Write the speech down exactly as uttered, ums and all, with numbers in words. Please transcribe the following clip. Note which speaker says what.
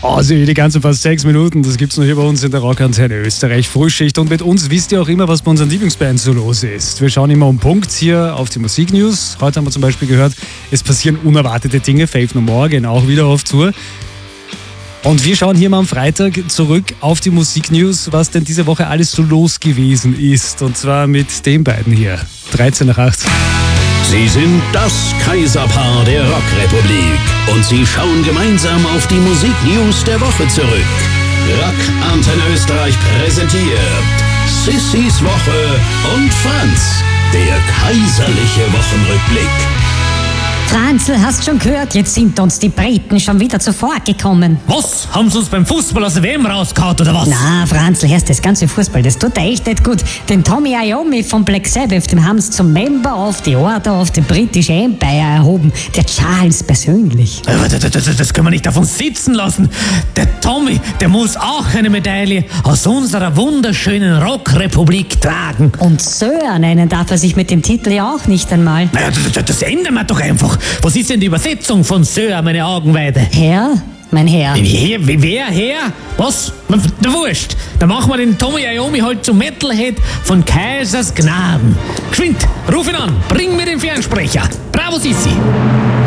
Speaker 1: Also die ganzen fast sechs Minuten, das gibt's noch hier bei uns in der Rockantenne Österreich Frühschicht. Und mit uns wisst ihr auch immer, was bei unseren Lieblingsbands so los ist. Wir schauen immer um Punkt hier auf die Musiknews. Heute haben wir zum Beispiel gehört, es passieren unerwartete Dinge. Faith No More gehen auch wieder auf Tour. Und wir schauen hier mal am Freitag zurück auf die Musiknews, was denn diese Woche alles so los gewesen ist. Und zwar mit den beiden hier. dreizehn nach acht.
Speaker 2: Sie sind das Kaiserpaar der Rockrepublik und sie schauen gemeinsam auf die Musiknews der Woche zurück. Rock Antenne Österreich präsentiert Sissys Woche und Franz, der kaiserliche Wochenrückblick.
Speaker 3: Franzl, hast schon gehört, jetzt sind uns die Briten schon wieder zuvor gekommen.
Speaker 4: Was? Haben sie uns beim Fußball aus der W M rausgehauen, oder was?
Speaker 3: Na, Franzl, hörst das ganze Fußball, das tut echt nicht gut. Den Tommy Iommi von Black Sabbath, den haben sie zum Member of the Order of the British Empire erhoben. Der Charles persönlich.
Speaker 4: Aber das, das, das können wir nicht auf uns sitzen lassen. Der Tommy, der muss auch eine Medaille aus unserer wunderschönen Rockrepublik tragen.
Speaker 3: Und Sir nennen darf er sich mit dem Titel ja auch nicht einmal.
Speaker 4: Naja, das, das ändern wir doch einfach. Was ist denn die Übersetzung von Sir, meine Augenweide?
Speaker 3: Herr? Mein Herr.
Speaker 4: Wer, wer, Herr? Was? Der Wurscht. Dann machen wir den Tommy Iommi halt zum Metalhead von Kaisers Gnaden. Geschwind, ruf ihn an, bring mir den Fernsprecher. Bravo, Sissi.